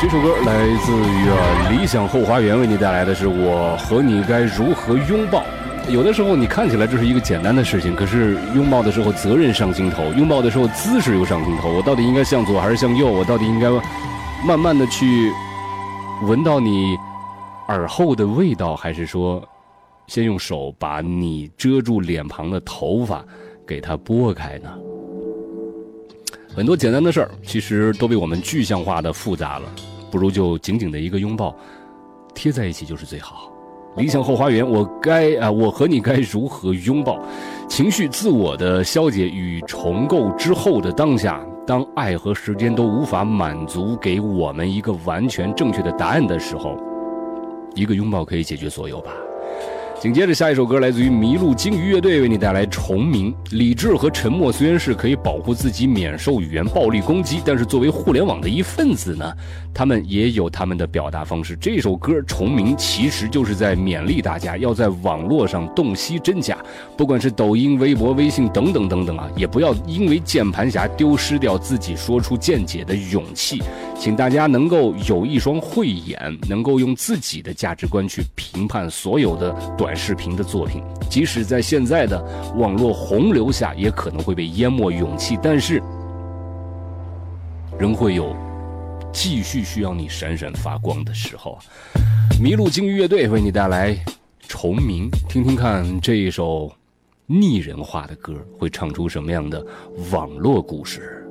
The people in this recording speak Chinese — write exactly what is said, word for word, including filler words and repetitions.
这首歌来自于啊理想后花园，为你带来的是我和你该如何拥抱。有的时候你看起来这是一个简单的事情，可是拥抱的时候责任上心头，拥抱的时候姿势又上心头。我到底应该向左还是向右？我到底应该慢慢的去闻到你耳后的味道，还是说先用手把你遮住脸庞的头发给它拨开呢？很多简单的事儿其实都被我们具象化的复杂了，不如就紧紧的一个拥抱贴在一起就是最好。理想后花园，我该啊，我和你该如何拥抱？情绪自我的消解与重构之后的当下，当爱和时间都无法满足给我们一个完全正确的答案的时候，一个拥抱可以解决所有吧。紧接着下一首歌来自于麋鹿鲸鱼乐队，为你带来重鸣。理智和沉默虽然是可以保护自己免受语言暴力攻击，但是作为互联网的一份子呢，他们也有他们的表达方式。这首歌重鸣其实就是在勉励大家要在网络上洞悉真假，不管是抖音、微博、微信等等等等啊，也不要因为键盘侠丢失掉自己说出见解的勇气。请大家能够有一双慧眼，能够用自己的价值观去评判所有的短视频的作品，即使在现在的网络洪流下也可能会被淹没勇气，但是仍会有继续需要你闪闪发光的时候。麋鹿鲸鱼乐队为你带来重鸣，听听看这一首拟人化的歌会唱出什么样的网络故事。